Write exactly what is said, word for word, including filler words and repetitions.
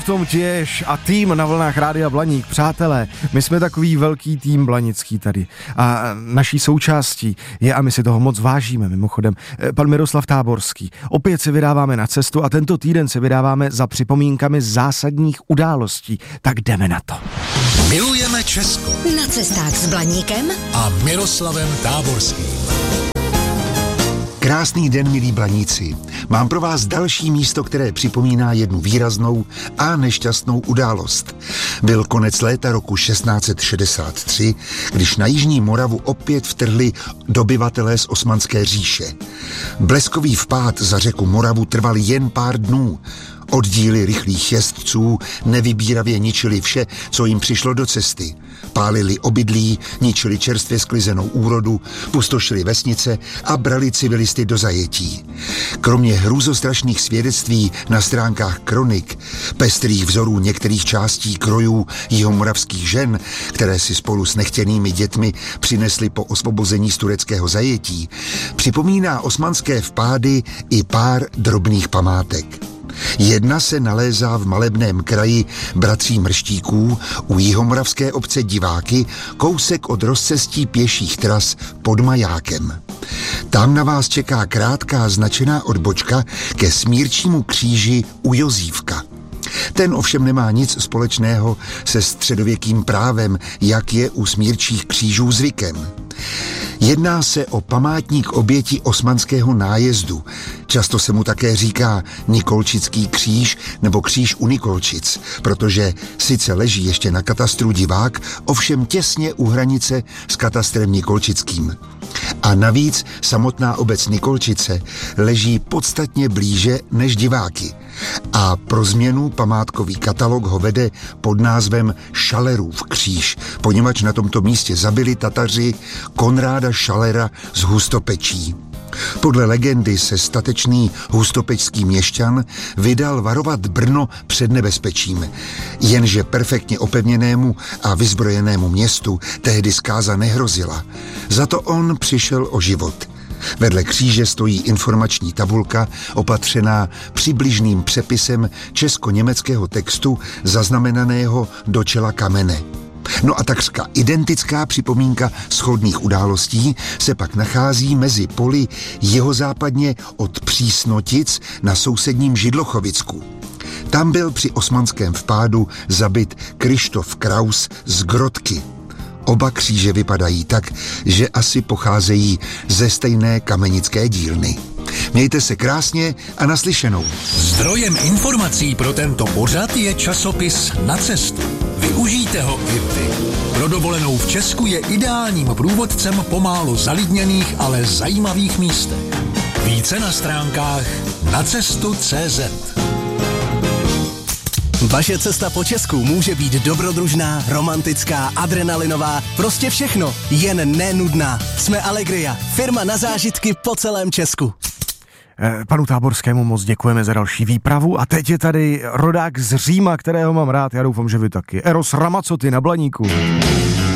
Tom Těš a tým na vlnách Rádia Blaník. Přátelé, my jsme takový velký tým blanický tady a naší součástí je, a my si toho moc vážíme mimochodem, pan Miroslav Táborský. Opět se vydáváme na cestu a tento týden se vydáváme za připomínkami zásadních událostí. Tak jdeme na to. Milujeme Česko. Na cestách s Blaníkem a Miroslavem Táborským. Krásný den, milí Blaníci. Mám pro vás další místo, které připomíná jednu výraznou a nešťastnou událost. Byl konec léta roku šestnáct set šedesát tři, když na jižní Moravu opět vtrhli dobyvatelé z Osmanské říše. Bleskový vpád za řeku Moravu trval jen pár dnů. Oddíly rychlých jezdců nevybíravě ničili vše, co jim přišlo do cesty. Pálili obydlí, ničili čerstvě sklizenou úrodu, pustošili vesnice a brali civilisty do zajetí. Kromě hrůzostrašných svědectví na stránkách kronik, pestrých vzorů některých částí krojů jihomoravských žen, které si spolu s nechtěnými dětmi přinesly po osvobození z tureckého zajetí, připomíná osmanské vpády i pár drobných památek. Jedna se nalézá v malebném kraji Bratří Mrštíků u jihomoravské obce Diváky, kousek od rozcestí pěších tras pod Majákem. Tam na vás čeká krátká značená odbočka ke smírčímu kříži u Jozívka. Ten ovšem nemá nic společného se středověkým právem, jak je u smírčích křížů zvykem. Jedná se o památník oběti osmanského nájezdu. Často se mu také říká Nikolčický kříž nebo kříž u Nikolčic, protože sice leží ještě na katastru Divák, ovšem těsně u hranice s katastrem Nikolčickým. A navíc samotná obec Nikolčice leží podstatně blíže než Diváky. A pro změnu památkový katalog ho vede pod názvem Šalerův kříž, poněvadž na tomto místě zabili Tataři Konráda Šalera z Hustopečí. Podle legendy se statečný hustopečský měšťan vydal varovat Brno před nebezpečím, jenže perfektně opevněnému a vyzbrojenému městu tehdy zkáza nehrozila. Za to on přišel o život. Vedle kříže stojí informační tabulka opatřená přibližným přepisem česko-německého textu zaznamenaného do čela kamene. No a takřka identická připomínka shodných událostí se pak nachází mezi poli jihozápadně od Přísnotic na sousedním Židlochovicku. Tam byl při osmanském vpádu zabit Krištof Kraus z Grodky. Oba kříže vypadají tak, že asi pocházejí ze stejné kamenické dílny. Mějte se krásně a naslyšenou. Zdrojem informací pro tento pořad je časopis Na cestu. Využijte ho i vy. Pro dovolenou v Česku je ideálním průvodcem po málo zalidněných, ale zajímavých místech. Více na stránkách nacestu tečka cé zet. Vaše cesta po Česku může být dobrodružná, romantická, adrenalinová, prostě všechno, jen nenudná. Jsme Allegria, firma na zážitky po celém Česku. Panu Táborskému moc děkujeme za další výpravu a teď je tady rodák z Říma, kterého mám rád, já doufám, že vy taky. Eros Ramazzotti na Blaníku.